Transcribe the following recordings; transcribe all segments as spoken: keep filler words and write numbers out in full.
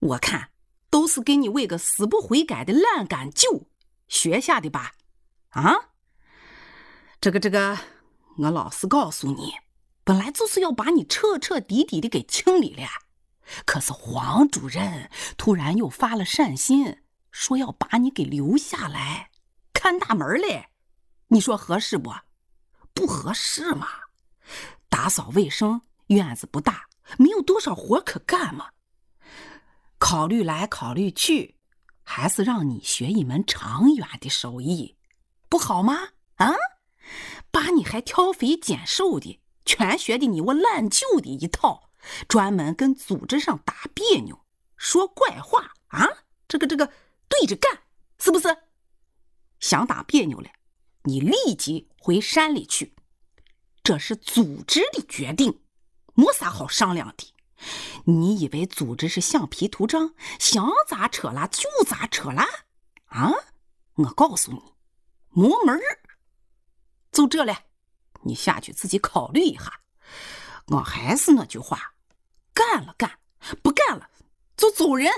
我看都是给你为个死不悔改的烂杆舅学下的吧？啊？这个这个，我老实告诉你，本来就是要把你彻彻底底的给清理了，可是黄主任突然又发了善心，说要把你给留下来看大门嘞。你说合适不？不合适嘛。打扫卫生，院子不大，没有多少活可干嘛。考虑来考虑去，还是让你学一门长远的手艺，不好吗？啊，把你还挑肥拣瘦的全学的你我烂旧的一套，专门跟组织上打别扭，说怪话啊，这个这个对着干，是不是？想打别扭了，你立即回山里去，这是组织的决定，没啥好商量的。你以为组织是橡皮图章，想咋扯啦就咋扯啦？啊，我告诉你，没门儿。就这了，你下去自己考虑一下。我还是那句话，干了干，不干了就走人。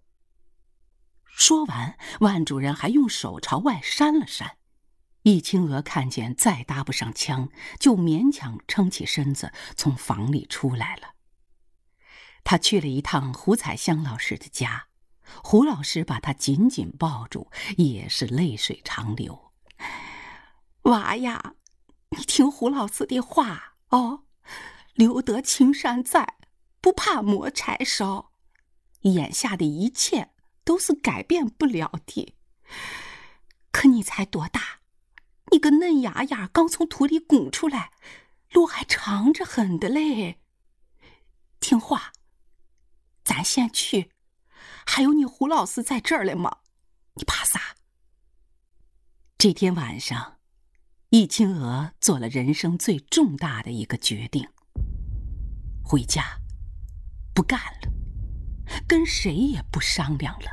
说完，万主任还用手朝外扇了扇。易清娥看见再搭不上腔，就勉强撑起身子从房里出来了。他去了一趟胡彩香老师的家，胡老师把他紧紧抱住，也是泪水长流。娃呀，你听胡老师的话哦，留得青山在，不怕磨柴烧。眼下的一切都是改变不了的。可你才多大？你个嫩芽芽刚从土里拱出来，路还长着很的嘞。听话，咱先去，还有你胡老师在这儿嘞嘛，你怕啥？这天晚上，易清娥做了人生最重大的一个决定，回家，不干了，跟谁也不商量了。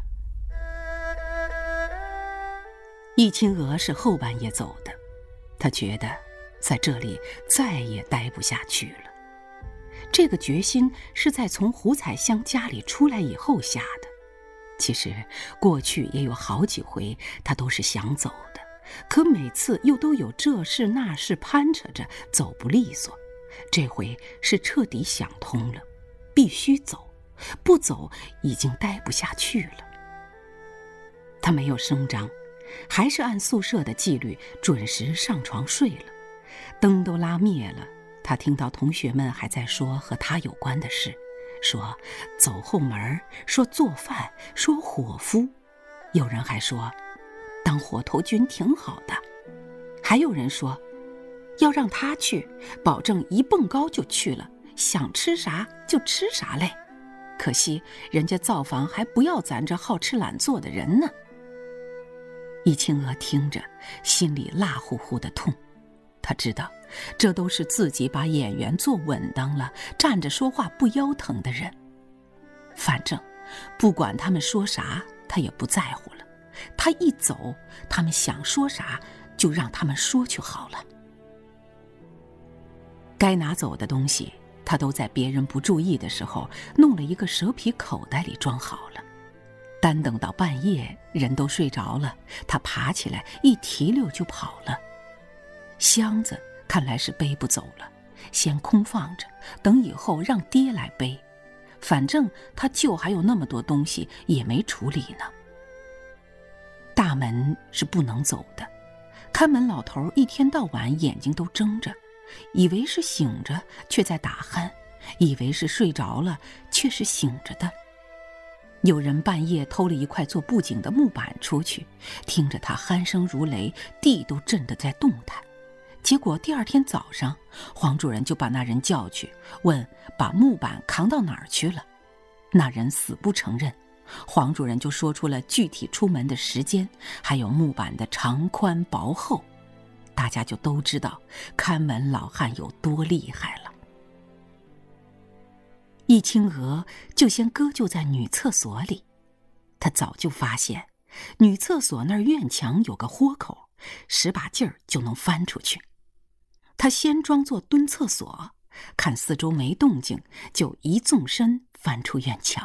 易清娥是后半夜走的，她觉得在这里再也待不下去了。这个决心是在从胡彩香家里出来以后下的。其实过去也有好几回她都是想走的，可每次又都有这事那事攀扯着，走不利索。这回是彻底想通了，必须走，不走已经待不下去了。她没有声张，还是按宿舍的纪律准时上床睡了。灯都拉灭了，他听到同学们还在说和他有关的事，说走后门，说做饭，说伙夫。有人还说当火头军挺好的，还有人说要让他去，保证一蹦高就去了，想吃啥就吃啥嘞。可惜人家造房还不要咱这好吃懒做的人呢。易清娥听着，心里辣乎乎的痛。她知道，这都是自己把演员做稳当了，站着说话不腰疼的人。反正，不管他们说啥，她也不在乎了。她一走，他们想说啥，就让他们说就好了。该拿走的东西，她都在别人不注意的时候，弄了一个蛇皮口袋里装好了。单等到半夜人都睡着了，他爬起来一提溜就跑了。箱子看来是背不走了，先空放着，等以后让爹来背。反正他舅还有那么多东西也没处理呢。大门是不能走的，看门老头一天到晚眼睛都睁着，以为是醒着却在打鼾，以为是睡着了却是醒着的。有人半夜偷了一块做布景的木板出去，听着他鼾声如雷，地都震得在动弹。结果第二天早上，黄主任就把那人叫去，问把木板扛到哪儿去了。那人死不承认，黄主任就说出了具体出门的时间，还有木板的长宽薄厚。大家就都知道看门老汉有多厉害了。易清娥就先搁就在女厕所里，她早就发现女厕所那儿院墙有个豁口，使把劲儿就能翻出去。她先装作蹲厕所，看四周没动静，就一纵身翻出院墙。